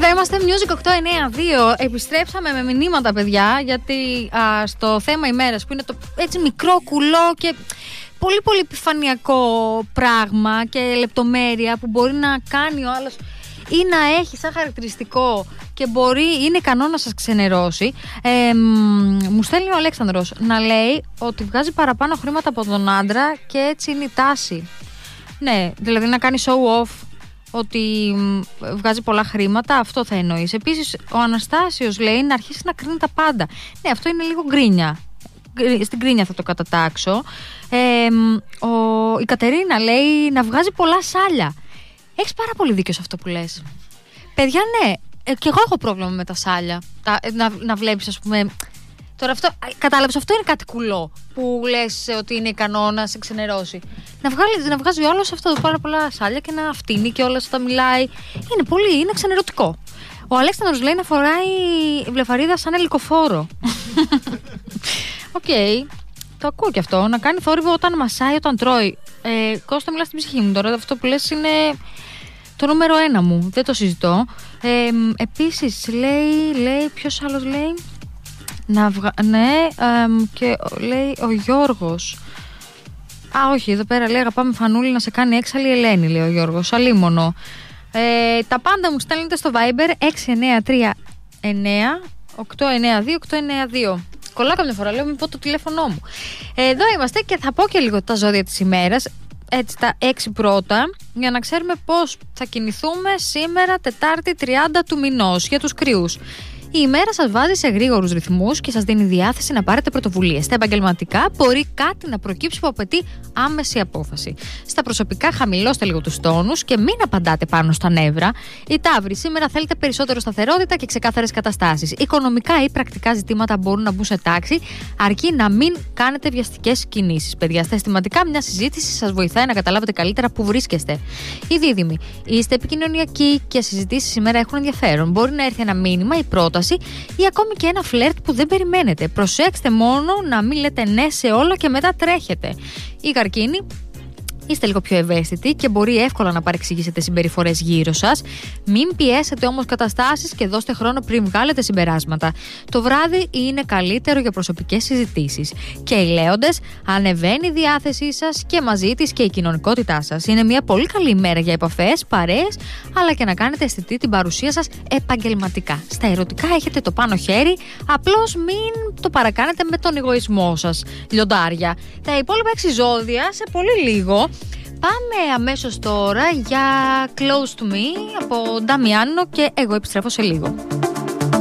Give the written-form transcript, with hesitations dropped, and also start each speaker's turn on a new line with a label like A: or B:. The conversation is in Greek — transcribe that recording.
A: Εδώ είμαστε Music 892. Επιστρέψαμε με μηνύματα, παιδιά, γιατί στο θέμα ημέρας, που είναι το έτσι μικρό κουλό και πολύ πολύ επιφανειακό πράγμα και λεπτομέρεια που μπορεί να κάνει ο άλλος ή να έχει σαν χαρακτηριστικό και είναι ικανό να σας ξενερώσει. Μου στέλνει ο Αλέξανδρος να λέει ότι βγάζει παραπάνω χρήματα από τον άντρα και έτσι είναι η τάση. Ναι, δηλαδή να κάνει show off ότι βγάζει πολλά χρήματα, αυτό θα εννοείς. Επίσης ο Αναστάσιος λέει να αρχίσει να κρίνει τα πάντα. Ναι, αυτό είναι λίγο γκρίνια. Στην κρίνια θα το κατατάξω. Η Κατερίνα λέει να βγάζει πολλά σάλια. Έχεις πάρα πολύ δίκιο σε αυτό που λες. Παιδιά, ναι, και εγώ έχω πρόβλημα με τα σάλια. Να βλέπεις, ας πούμε. Τώρα αυτό, κατάλαβες, αυτό είναι κάτι κουλό που λες ότι είναι ικανό να σε ξενερώσει. Να βγάζει ο άλλος αυτό πάρα πολλά σάλια και να φτύνει και όλα όταν μιλάει. Είναι ξενερωτικό. Ο Αλέξανδρος λέει να φοράει βλεφαρίδα σαν ελικοφόρο. Οκ, το ακούω και αυτό. Να κάνει θόρυβο όταν μασάει, όταν τρώει. Κώστα, μιλάς στην ψυχή μου τώρα. Αυτό που λες είναι το νούμερο 1 μου. Δεν το συζητώ. Επίσης λέει ποιος άλλος λέει. Και λέει ο Γιώργος. Όχι, εδώ πέρα λέει αγαπάμε Φανούλη να σε κάνει έξαλλη Ελένη, λέει ο Γιώργος. Αλίμονο. Τα πάντα μου στέλνετε στο Viber 693-9-892-892. Κολλά καμιά φορά, λέω μην πω το τηλέφωνό μου. Εδώ είμαστε και θα πω και λίγο τα ζώδια της ημέρας. Έτσι τα 6 πρώτα, για να ξέρουμε πώς θα κινηθούμε σήμερα Τετάρτη 30 του μηνός για τους Κρυούς. Η ημέρα σας βάζει σε γρήγορους ρυθμούς και σας δίνει διάθεση να πάρετε πρωτοβουλίες. Στα επαγγελματικά μπορεί κάτι να προκύψει που απαιτεί άμεση απόφαση. Στα προσωπικά χαμηλώστε λίγο τους τόνους και μην απαντάτε πάνω στα νεύρα. Οι Ταύροι, σήμερα θέλετε περισσότερο σταθερότητα και ξεκάθαρες καταστάσεις. Οικονομικά ή πρακτικά ζητήματα μπορούν να μπουν σε τάξη, αρκεί να μην κάνετε βιαστικές κινήσεις. Παιδιά, στα αισθηματικά μια συζήτηση σας βοηθάει να καταλάβετε καλύτερα που βρίσκεστε. Οι Δίδυμοι, είστε επικοινωνιακοί και οι συζητήσεις σήμερα έχουν ενδιαφέρον. Μπορεί να έρθει ένα μήνυμα ή πρόταση ή ακόμη και ένα φλερτ που δεν περιμένετε. Προσέξτε μόνο να μην λέτε ναι σε όλα και μετά τρέχετε. Οι Καρκίνοι, είστε λίγο πιο ευαίσθητοι και μπορεί εύκολα να παρεξηγήσετε συμπεριφορές γύρω σας. Μην πιέσετε όμως καταστάσεις και δώστε χρόνο πριν βγάλετε συμπεράσματα. Το βράδυ είναι καλύτερο για προσωπικές συζητήσεις. Και οι Λέοντες, ανεβαίνει η διάθεσή σας και μαζί της και η κοινωνικότητά σας. Είναι μια πολύ καλή ημέρα για επαφές, παρέες, αλλά και να κάνετε αισθητή την παρουσία σας επαγγελματικά. Στα ερωτικά έχετε το πάνω χέρι, απλώς μην το παρακάνετε με τον εγωισμό σας, λιοντάρια. Τα υπόλοιπα 6 ζώδια σε πολύ λίγο. Πάμε αμέσως τώρα για Close to Me από Νταμιάνο και εγώ επιστρέφω σε λίγο.